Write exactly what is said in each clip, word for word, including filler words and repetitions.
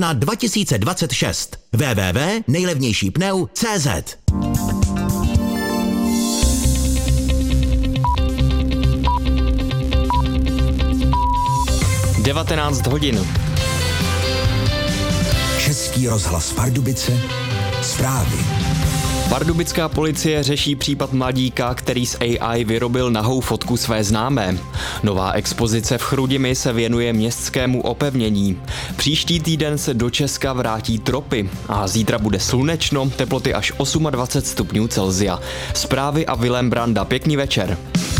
června dva tisíce dvacet šest. w w w tečka nejlevnější pneu tečka cé zet. devatenáct hodin. Český rozhlas Pardubice. Zprávy. Pardubická policie řeší případ mladíka, který z A I vyrobil nahou fotku své známé. Nová expozice v Chrudimi se věnuje městskému opevnění. Příští týden se do Česka vrátí tropy a zítra bude slunečno, teploty až dvacet osm stupňů Celsia. Zprávy a Vilém Branda. Pěkný večer.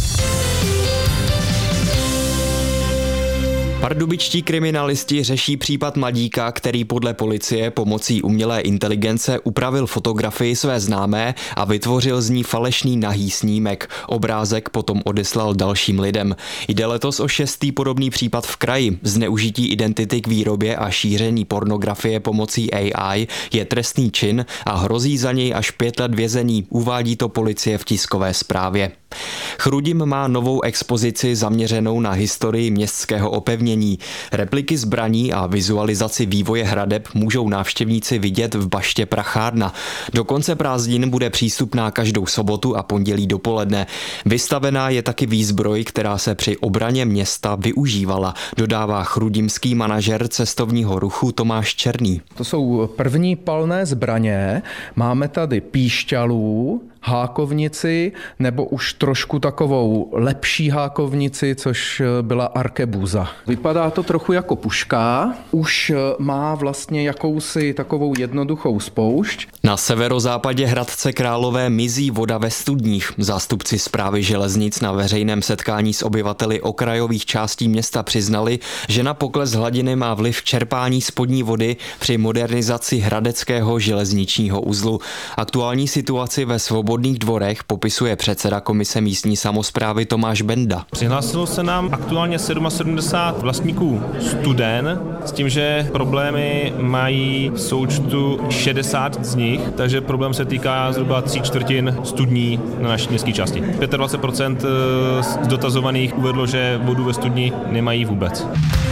Pardubičtí kriminalisti řeší případ mladíka, který podle policie pomocí umělé inteligence upravil fotografii své známé a vytvořil z ní falešný nahý snímek. Obrázek potom odeslal dalším lidem. Jde letos o šestý podobný případ v kraji. Zneužití identity k výrobě a šíření pornografie pomocí A I je trestný čin a hrozí za něj až pět let vězení, uvádí to policie v tiskové zprávě. Chrudim má novou expozici zaměřenou na historii městského opevnění. Repliky zbraní a vizualizaci vývoje hradeb můžou návštěvníci vidět v baště Prachárna. Do konce prázdnin bude přístupná každou sobotu a pondělí dopoledne. Vystavená je taky výzbroj, která se při obraně města využívala, dodává chrudimský manažer cestovního ruchu Tomáš Černý. To jsou první palné zbraně. Máme tady píšťalů, hákovnici nebo už trošku takovou lepší hákovnici, což byla arkebuza. Vypadá to trochu jako puška, už má vlastně jakousi takovou jednoduchou spoušť. Na severozápadě Hradce Králové mizí voda ve studních. Zástupci správy železnic na veřejném setkání s obyvateli okrajových částí města přiznali, že na pokles hladiny má vliv čerpání spodní vody při modernizaci hradeckého železničního uzlu. Aktuální situaci ve Svobodných dvorech popisuje předseda komise místní samosprávy Tomáš Benda. Přihlásilo se nám aktuálně sedmdesát sedm vlastníků studen s tím, že problémy mají v součtu šedesát z nich, takže problém se týká zhruba tří čtvrtin studní na naší městské části. dvacet pět procent z dotazovaných uvedlo, že vodu ve studni nemají vůbec.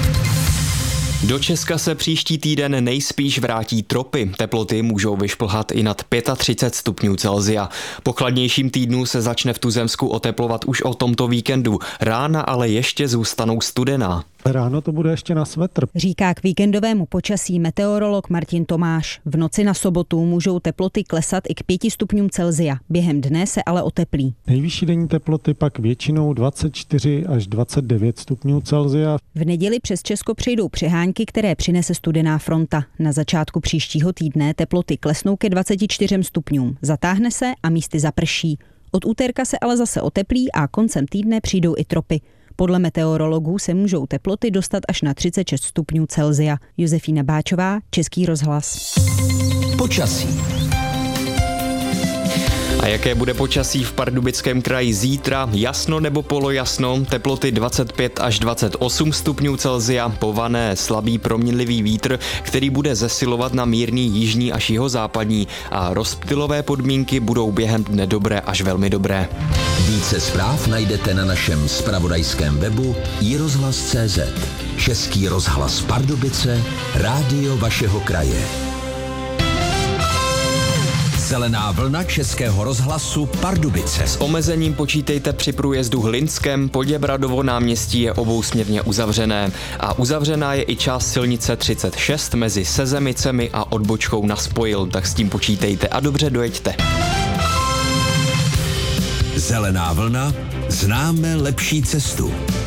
Do Česka se příští týden nejspíš vrátí tropy. Teploty můžou vyšplhat i nad třicet pět stupňů Celsia. Po chladnějším týdnu se začne v tuzemsku oteplovat už o tomto víkendu. Rána ale ještě zůstanou studená. Ráno to bude ještě na svetr. Říká k víkendovému počasí meteorolog Martin Tomáš. V noci na sobotu můžou teploty klesat i k pěti stupňům Celsia. Během dne se ale oteplí. Nejvyšší denní teploty pak většinou dvacet čtyři až dvacet devět stupňů Celsia. V neděli přes Česko přejdou přehánky, které přinese studená fronta. Na začátku příštího týdne teploty klesnou ke dvaceti čtyřem stupňům. Zatáhne se a místy zaprší. Od úterka se ale zase oteplí a koncem týdne přijdou i tropy. Podle meteorologů se můžou teploty dostat až na třicet šest stupňů Celsia. Josefína Báčová, Český rozhlas. Počasí. A jaké bude počasí v Pardubickém kraji zítra? Jasno nebo polojasno, teploty dvacet pět až dvacet osm stupňů Celsia, pované slabý proměnlivý vítr, který bude zesilovat na mírný jižní až jihozápadní a rozptylové podmínky budou během dne dobré až velmi dobré. Více zpráv najdete na našem zpravodajském webu i rozhlas tečka cé zet. Český rozhlas Pardubice, rádio vašeho kraje. Zelená vlna Českého rozhlasu Pardubice. S omezením počítejte při průjezdu Hlinskem, Poděbradovo náměstí je obousměrně uzavřené a uzavřená je i část silnice třicet šest mezi Sezemicemi a odbočkou na Spojil, tak s tím počítejte a dobře dojeďte. Zelená vlna, známe lepší cestu.